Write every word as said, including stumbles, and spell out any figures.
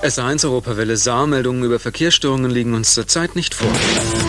S eins Europawelle, S A R-Meldungen über Verkehrsstörungen liegen uns zurzeit nicht vor.